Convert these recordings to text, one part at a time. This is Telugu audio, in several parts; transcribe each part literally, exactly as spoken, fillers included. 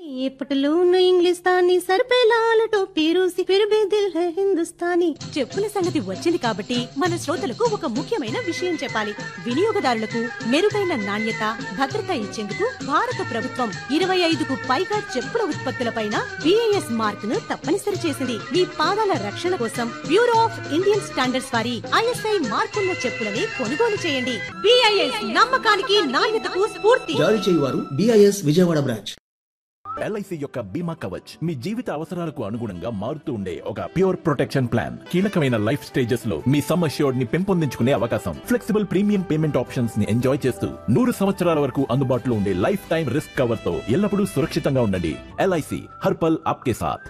ये पटलून इंग्लिस्तानी सर पे लाल टोपी रूसी फिर भी दिल है हिंदुस्तानी. చెప్పుల సంగతి వచ్చింది కాబట్టి మన శ్రోతలకు ఒక ముఖ్యమైన విషయం చెప్పాలి. వినియోగదారులకు మెరుగైన నాణ్యత, భద్రత ఇచ్చేందుకు భారత ప్రభుత్వం ఇరవై ఐదుకు పైగా చెప్పుల ఉత్పత్తులపైన బిఐఎస్ మార్క్ ను తప్పనిసరి చేసింది. మీ పాదాల రక్షణ కోసం బ్యూరో ఆఫ్ ఇండియన్ స్టాండర్డ్స్ వారి ఐఎస్ఐ మార్కున్న చెప్పులని కొనుగోలు చేయండి. బిఐఎస్ నమ్మకానికి నాణ్యతకు స్ఫూర్తి. జారీ చేయువారు బిఐఎస్ విజయవాడ బ్రాంచ్. ఎల్ఐసి యొక్క బీమా కవచ్ మీ జీవిత అవసరాలకు అనుగుణంగా మారుతూ ఉండే ఒక ప్యూర్ ప్రొటెక్షన్ ప్లాన్. కీలకమైన లైఫ్ స్టేజెస్ లో మీ సమ్ అష్యూర్డ్ ని పెంపొందించుకునే అవకాశం, ఫ్లెక్సిబుల్ ప్రీమియం పేమెంట్ ఆప్షన్స్ ని ఎంజాయ్ చేస్తూ నూరు సంవత్సరాల వరకు అందుబాటులో ఉండే లైఫ్ టైం రిస్క్ కవర్ తో ఎల్లప్పుడూ సురక్షితంగా ఉండండి. ఎల్ఐసి హర్పల్ ఆప్కే సాథ్.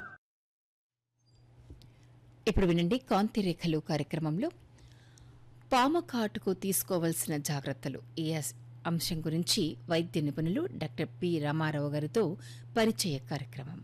ఇప్పుడు వినండి కాంతి రేఖలు కార్యక్రమంలో పాము కాటుకు తీసుకోవాల్సిన జాగ్రత్తలు ఈ అంశం గురించి వైద్య నిపుణులు డాక్టర్ పి రామారావు గారితో పరిచయ కార్యక్రమం.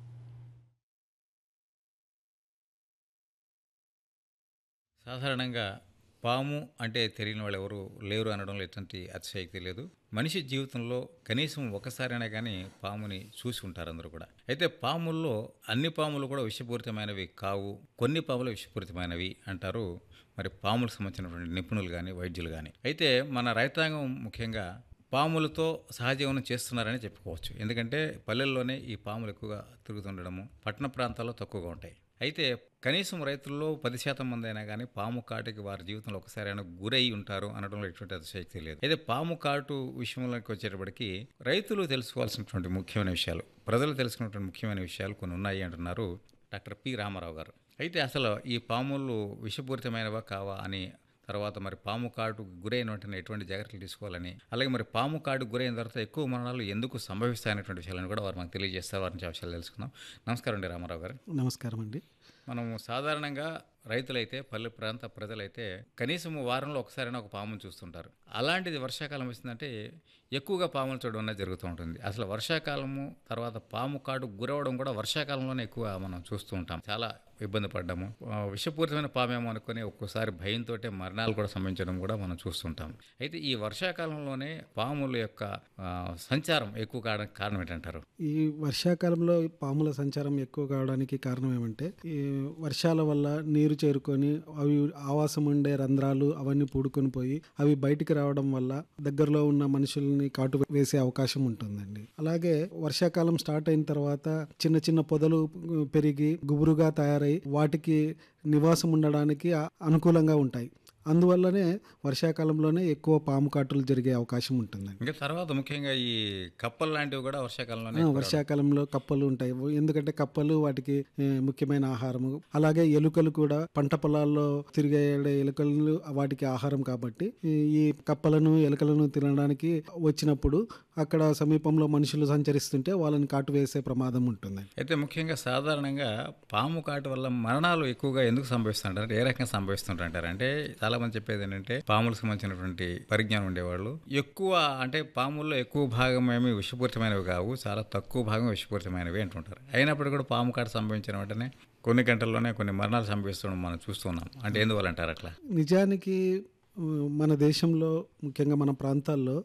సాధారణంగా పాము అంటే తెలియని వాళ్ళు ఎవరు లేరు అనడంలో ఎటువంటి అతిశయోక్తి లేదు. మనిషి జీవితంలో కనీసం ఒకసారైనా కానీ పాముని చూసి ఉంటారు అందరూ కూడా. అయితే పాముల్లో అన్ని పాములు కూడా విషపూరితమైనవి కావు, కొన్ని పాములు విషపూరితమైనవి అంటారు మరి పాములకు సంబంధించినటువంటి నిపుణులు కానీ వైద్యులు కానీ. అయితే మన రైతాంగం ముఖ్యంగా పాములతో సహజీవనం చేస్తున్నారని చెప్పుకోవచ్చు. ఎందుకంటే పల్లెల్లోనే ఈ పాములు ఎక్కువగా తిరుగుతుండడము, పట్టణ ప్రాంతాల్లో తక్కువగా ఉంటాయి. అయితే కనీసం రైతుల్లో పది శాతం మంది అయినా కానీ పాము కాటుకి వారి జీవితంలో ఒకసారి అయినా గురై ఉంటారు అనడంలో ఎటువంటి అతిశయోక్తి లేదు. అయితే పాము కాటు విషయంలోకి వచ్చేటప్పటికి రైతులు తెలుసుకోవాల్సినటువంటి ముఖ్యమైన విషయాలు, ప్రజలు తెలుసుకున్నటువంటి ముఖ్యమైన విషయాలు కొన్ని ఉన్నాయి అంటున్నారు డాక్టర్ పి రామారావు గారు. అయితే అసలు ఈ పాములు విషపూరితమైనవా కావా అని, తర్వాత మరి పాము కాటు గురైన వెంటనే ఎటువంటి జాగ్రత్తలు తీసుకోవాలని, అలాగే మరి పాము కాటు గురైన తర్వాత ఎక్కువ మరణాలు ఎందుకు సంభవిస్తాయనేటువంటి విషయాలను కూడా వారు మాకు తెలియజేస్తారు. వారి నుంచి విషయాలు తెలుసుకుందాం. నమస్కారం అండి రామారావు గారు. నమస్కారం అండి. మనము సాధారణంగా రైతులైతే, పల్లె ప్రాంత ప్రజలైతే కనీసం వారంలో ఒకసారైనా ఒక పామును చూస్తుంటారు. అలాంటిది వర్షాకాలం వచ్చిందంటే ఎక్కువగా పాములు చూడడం అనేది జరుగుతూ ఉంటుంది. అసలు వర్షాకాలము తర్వాత పాము కాటు గురవడం కూడా వర్షాకాలంలోనే ఎక్కువ మనం చూస్తూ ఉంటాం. చాలా ఇబ్బంది పడ్డాము, విషపూరితమైన పామేమో అనుకుని ఒక్కోసారి భయంతో మరణాలు కూడా సంభవించడం కూడా మనం చూస్తుంటాం. అయితే ఈ వర్షాకాలంలోనే పాముల యొక్క సంచారం ఎక్కువ కావడానికి కారణం ఏంటంటారు? ఈ వర్షాకాలంలో పాముల సంచారం ఎక్కువ కావడానికి కారణం ఏమంటే, ఈ వర్షాల వల్ల నీరు చేరుకొని అవి ఆవాసం ఉండే రంధ్రాలు అవన్నీ పూడుకొని పోయి అవి బయటికి రావడం వల్ల దగ్గరలో ఉన్న మనుషుల్ని కాటు వేసే అవకాశం ఉంటుందండి. అలాగే వర్షాకాలం స్టార్ట్ అయిన తర్వాత చిన్న చిన్న పొదలు పెరిగి గుబురుగా తయారై వాటికి నివాసం ఉండడానికి అనుకూలంగా ఉంటాయి. అందువల్లనే వర్షాకాలంలోనే ఎక్కువ పాము కాటులు జరిగే అవకాశం ఉంటుందండి. ఇంకా తర్వాత ముఖ్యంగా ఈ కప్పలు లాంటివి కూడా వర్షాకాలంలో వర్షాకాలంలో కప్పలు ఉంటాయి. ఎందుకంటే కప్పలు వాటికి ముఖ్యమైన ఆహారము. అలాగే ఎలుకలు కూడా పంట పొలాల్లో తిరిగే ఎలుకలు వాటికి ఆహారం కాబట్టి ఈ కప్పలను ఎలుకలను తినడానికి వచ్చినప్పుడు అక్కడ సమీపంలో మనుషులు సంచరిస్తుంటే వాళ్ళని కాటు వేసే ప్రమాదం ఉంటుంది. అయితే ముఖ్యంగా సాధారణంగా పాము కాటు వల్ల మరణాలు ఎక్కువగా ఎందుకు సంభవిస్తుంటారు, ఏ రకంగా సంభవిస్తుంటారు అంటే చాలా మంది చెప్పేది ఏంటంటే పాములకు సంబంధించినటువంటి పరిజ్ఞానం ఉండేవాళ్ళు ఎక్కువ అంటే పాముల్లో ఎక్కువ భాగం ఏమి విషపూరితమైనవి కావు, చాలా తక్కువ భాగం విషపూరితమైనవి అంటుంటారు. అయినప్పుడు కూడా పాము కాటు సంభవించిన వెంటనే కొన్ని గంటల్లోనే కొన్ని మరణాలు సంభవిస్తడం మనం చూస్తున్నాం. అంటే ఎందువల్ల అంటారు అట్లా? నిజానికి మన దేశంలో ముఖ్యంగా మన ప్రాంతాల్లో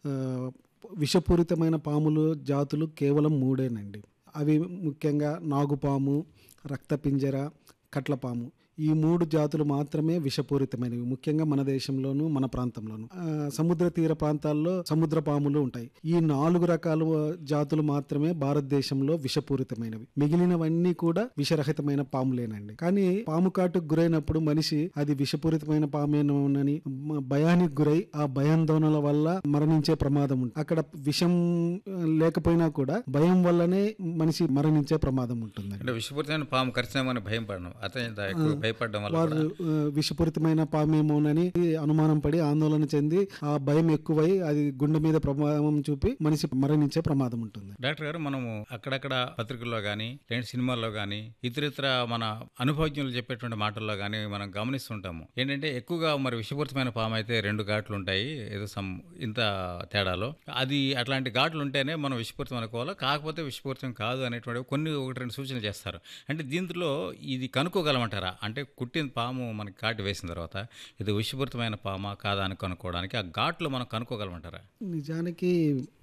విషపూరితమైన పాములు జాతులు కేవలం మూడేనండి. అవి ముఖ్యంగా నాగుపాము, రక్తపింజర, కట్లపాము. ఈ మూడు జాతులు మాత్రమే విషపూరితమైనవి, ముఖ్యంగా మన దేశంలోను మన ప్రాంతంలోను. సముద్ర తీర ప్రాంతాల్లో సముద్ర పాములు ఉంటాయి. ఈ నాలుగు రకాల జాతులు మాత్రమే భారతదేశంలో విషపూరితమైనవి. మిగిలినవన్నీ కూడా విషరహితమైన పాములేనండి. కానీ పాము కాటుకు గురైనప్పుడు మనిషి అది విషపూరితమైన పామేనని భయానికి గురై ఆ భయాందోళనల వల్ల మరణించే ప్రమాదం ఉంటుంది. అక్కడ విషం లేకపోయినా కూడా భయం వల్లనే మనిషి మరణించే ప్రమాదం ఉంటుంది. విషపూరితమైన పాము కరిచినామని భయం పడను, అతను వారు విషపూరితమైన పామేమోనని అనుమానం పడి ఆందోళన చెంది ఆ భయం ఎక్కువై అది గుండె మీద ప్రభావం చూపి మనిషి మరణించే ప్రమాదం ఉంటుంది. డాక్టర్ గారు, మనము అక్కడక్కడ పత్రికల్లో గానీ లేదంటే సినిమాల్లో గానీ ఇతరితర మన అనుభవజ్ఞులు చెప్పేటువంటి మాటల్లో గానీ మనం గమనిస్తుంటాము. ఏంటంటే ఎక్కువగా మరి విషపూరితమైన పాము అయితే రెండు ఘాట్లు ఉంటాయి, ఏదో సమ్ ఇంత తేడాలో అది అట్లాంటి ఘాట్లు ఉంటేనే మనం విషపూరితం అనుకోవాలి, కాకపోతే విషపూరితం కాదు అనేటువంటి కొన్ని ఒకటి రెండు సూచనలు చేస్తారు. అంటే దీంట్లో ఇది కనుక్కోగలమంటారా? అంటే కుట్టిన పాము మనకి కాటు వేసిన తర్వాత ఇది విషపూరితమైన పామా కాదా అని కనుక్కోవడానికి ఆ ఘాట్లు మనం కనుక్కోగలమంటారా? నిజానికి